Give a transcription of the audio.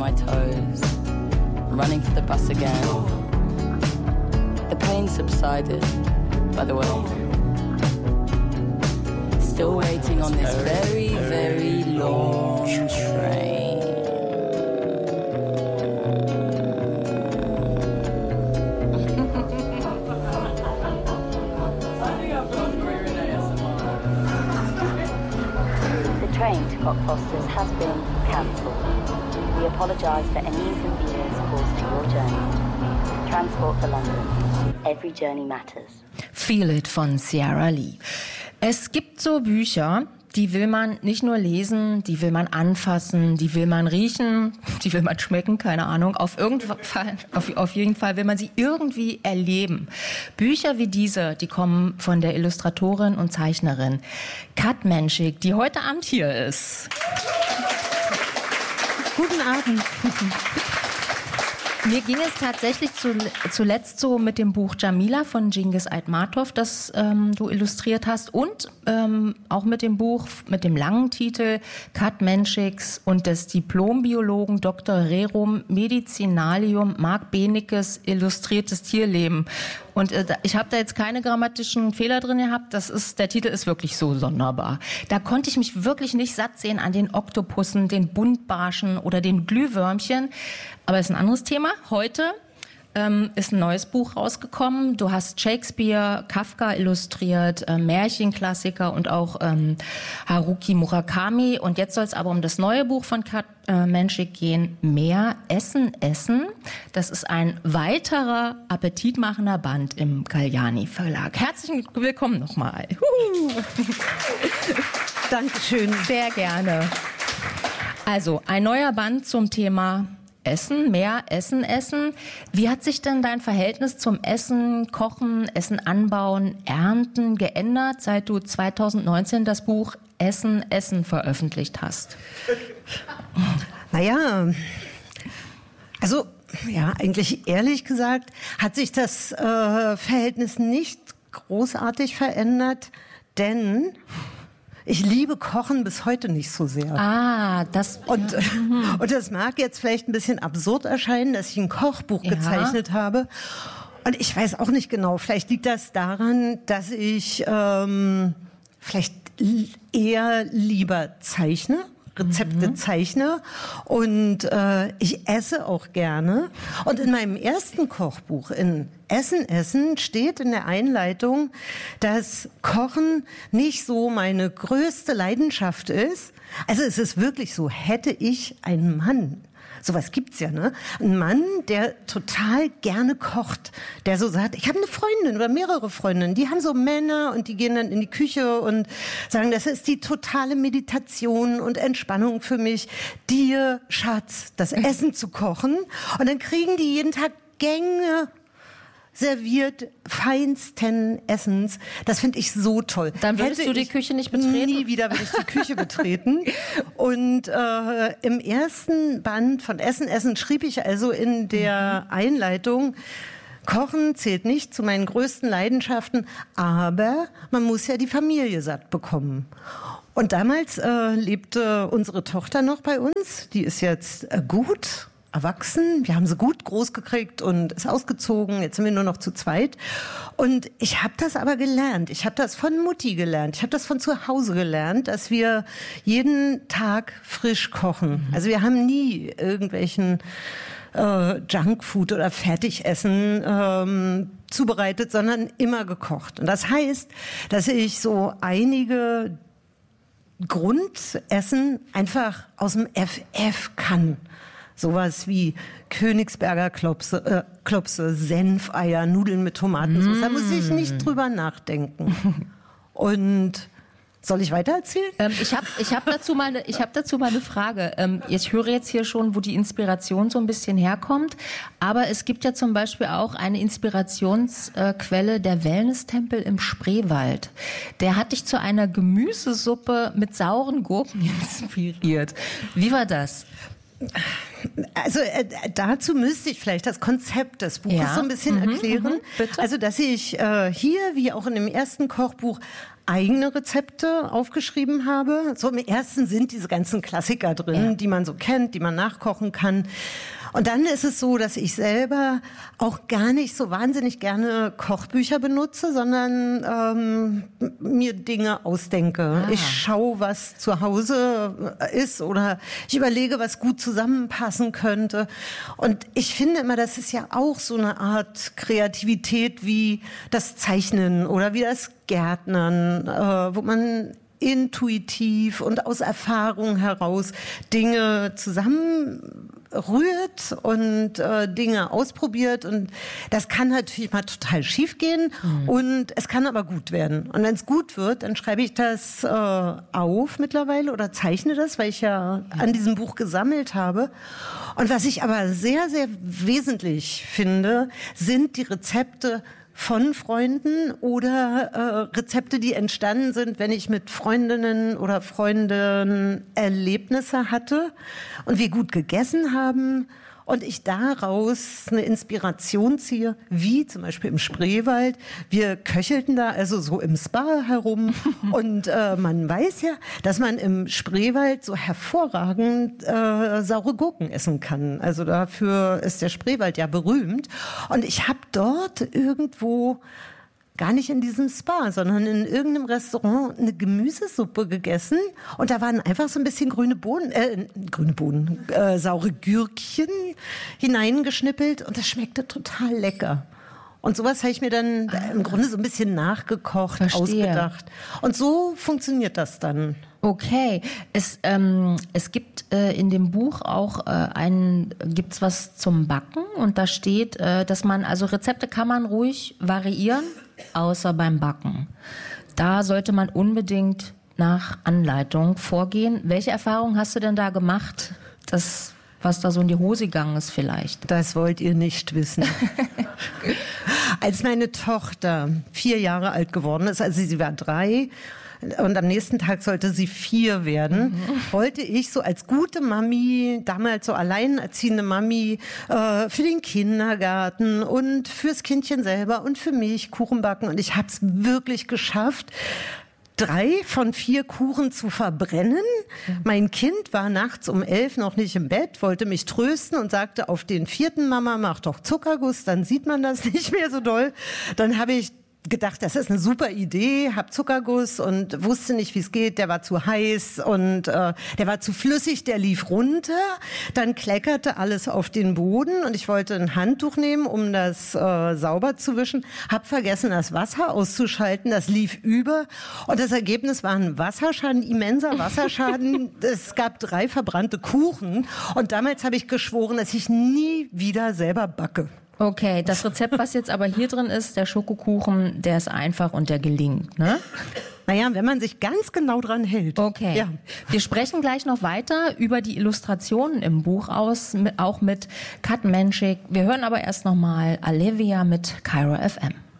my toes, running for the bus again. The pain subsided, by the way. Still waiting on this very, very long train. The train to Cockfosters has been cancelled. We apologise for any inconvenience caused to your journey. Transport for London. Every journey matters. Feel It von Ciara Lee. Es gibt so Bücher, die will man nicht nur lesen, die will man anfassen, die will man riechen, die will man schmecken, keine Ahnung. Auf jeden Fall will man sie irgendwie erleben. Bücher wie diese, die kommen von der Illustratorin und Zeichnerin Kat Menschik, die heute Abend hier ist. Guten Abend. Mir ging es tatsächlich zuletzt so mit dem Buch Jamila von Cengiz Aytmatov, das du illustriert hast, und auch mit dem Buch mit dem langen Titel Kat Menschiks und des Diplombiologen Dr. Rerum Medicinalium Marc Benekes Illustriertes Tierleben. Und ich habe da jetzt keine grammatischen Fehler drin gehabt. Der Titel ist wirklich so sonderbar. Da konnte ich mich wirklich nicht satt sehen an den Oktopussen, den Buntbarschen oder den Glühwürmchen. Aber es ist ein anderes Thema. Heute ist ein neues Buch rausgekommen. Du hast Shakespeare, Kafka illustriert, Märchenklassiker und auch Haruki Murakami. Und jetzt soll es aber um das neue Buch von Kat Menschik gehen, Mehr Essen, Essen. Das ist ein weiterer appetitmachender Band im Galliani Verlag. Herzlich willkommen nochmal. Dankeschön. Sehr gerne. Also, ein neuer Band zum Thema Essen, mehr Essen, Essen. Wie hat sich denn dein Verhältnis zum Essen, Kochen, Essen anbauen, Ernten geändert, seit du 2019 das Buch Essen, Essen veröffentlicht hast? Naja, also ja, eigentlich ehrlich gesagt hat sich das Verhältnis nicht großartig verändert, denn ich liebe Kochen bis heute nicht so sehr. Und das mag jetzt vielleicht ein bisschen absurd erscheinen, dass ich ein Kochbuch gezeichnet habe. Und ich weiß auch nicht genau, vielleicht liegt das daran, dass ich vielleicht eher lieber zeichne, Rezepte zeichne, und ich esse auch gerne. Und in meinem ersten Kochbuch, in Essen, Essen, steht in der Einleitung, dass Kochen nicht so meine größte Leidenschaft ist. Also es ist wirklich so, hätte ich einen Mann, sowas gibt's ja, ne? Ein Mann, der total gerne kocht, der so sagt, ich habe eine Freundin oder mehrere Freundinnen, die haben so Männer und die gehen dann in die Küche und sagen, das ist die totale Meditation und Entspannung für mich, dir, Schatz, das Essen zu kochen. Und dann kriegen die jeden Tag Gänge serviert, feinsten Essens. Das finde ich so toll. Dann würdest du die Küche nicht betreten? Nie wieder will ich die Küche betreten. Und im ersten Band von Essen, Essen schrieb ich also in der Einleitung, Kochen zählt nicht zu meinen größten Leidenschaften, aber man muss ja die Familie satt bekommen. Und damals lebte unsere Tochter noch bei uns. Die ist jetzt gut erwachsen. Wir haben sie gut groß gekriegt und ist ausgezogen. Jetzt sind wir nur noch zu zweit. Und ich habe das aber gelernt. Ich habe das von Mutti gelernt. Ich habe das von zu Hause gelernt, dass wir jeden Tag frisch kochen. Also wir haben nie irgendwelchen Junkfood oder Fertigessen zubereitet, sondern immer gekocht. Und das heißt, dass ich so einige Grundessen einfach aus dem FF kann. Sowas wie Königsberger Klopse, Senfeier, Nudeln mit Tomatensauce. Da muss ich nicht drüber nachdenken. Und soll ich weiter erzählen? Ich hab dazu mal eine Frage. Ich höre jetzt hier schon, wo die Inspiration so ein bisschen herkommt. Aber es gibt ja zum Beispiel auch eine Inspirationsquelle, der Wellness-Tempel im Spreewald. Der hat dich zu einer Gemüsesuppe mit sauren Gurken inspiriert. Wie war das? Also dazu müsste ich vielleicht das Konzept des Buches so ein bisschen erklären. Bitte? Also dass ich hier, wie auch in dem ersten Kochbuch, eigene Rezepte aufgeschrieben habe. So im ersten sind diese ganzen Klassiker drin, die man so kennt, die man nachkochen kann. Und dann ist es so, dass ich selber auch gar nicht so wahnsinnig gerne Kochbücher benutze, sondern mir Dinge ausdenke. Ich schaue, was zu Hause ist, oder ich überlege, was gut zusammenpassen könnte. Und ich finde immer, das ist ja auch so eine Art Kreativität wie das Zeichnen oder wie das Gärtnern, wo man intuitiv und aus Erfahrung heraus Dinge zusammenrührt und Dinge ausprobiert. Und das kann natürlich mal total schief gehen und es kann aber gut werden. Und wenn es gut wird, dann schreibe ich das auf mittlerweile oder zeichne das, weil ich ja an diesem Buch gesammelt habe. Und was ich aber sehr, sehr wesentlich finde, sind die Rezepte von Freunden oder Rezepte, die entstanden sind, wenn ich mit Freundinnen oder Freunden Erlebnisse hatte und wir gut gegessen haben und ich daraus eine Inspiration ziehe, wie zum Beispiel im Spreewald. Wir köchelten da also so im Spa herum und man weiß ja, dass man im Spreewald so hervorragend saure Gurken essen kann. Also dafür ist der Spreewald ja berühmt. Und ich habe dort irgendwo, gar nicht in diesem Spa, sondern in irgendeinem Restaurant eine Gemüsesuppe gegessen und da waren einfach so ein bisschen saure Gürkchen hineingeschnippelt und das schmeckte total lecker. Und sowas habe ich mir dann im Grunde so ein bisschen nachgekocht, ausgedacht. Und so funktioniert das dann. Okay, es gibt in dem Buch auch gibt's was zum Backen und da steht, dass man, also Rezepte kann man ruhig variieren, außer beim Backen. Da sollte man unbedingt nach Anleitung vorgehen. Welche Erfahrungen hast du denn da gemacht, was da so in die Hose gegangen ist vielleicht? Das wollt ihr nicht wissen. Als meine Tochter 4 Jahre alt geworden ist, also sie war 3 und am nächsten Tag sollte sie 4 werden, wollte ich so als gute Mami, damals so alleinerziehende Mami, für den Kindergarten und fürs Kindchen selber und für mich Kuchen backen. Und ich habe es wirklich geschafft, 3 von 4 Kuchen zu verbrennen. Mein Kind war nachts um 11 noch nicht im Bett, wollte mich trösten und sagte auf den 4. Mama, mach doch Zuckerguss, dann sieht man das nicht mehr so doll. Dann habe ich gedacht, das ist eine super Idee, hab Zuckerguss und wusste nicht, wie es geht. Der war zu heiß und der war zu flüssig, der lief runter. Dann kleckerte alles auf den Boden und ich wollte ein Handtuch nehmen, um das sauber zu wischen. Hab vergessen, das Wasser auszuschalten. Das lief über und das Ergebnis war ein Wasserschaden, immenser Wasserschaden. Es gab 3 verbrannte Kuchen und damals habe ich geschworen, dass ich nie wieder selber backe. Okay, das Rezept, was jetzt aber hier drin ist, der Schokokuchen, der ist einfach und der gelingt, ne? Naja, wenn man sich ganz genau dran hält. Okay. Ja. Wir sprechen gleich noch weiter über die Illustrationen im Buch auch mit Kat Menschik. Wir hören aber erst noch mal Alevia mit Cairo FM.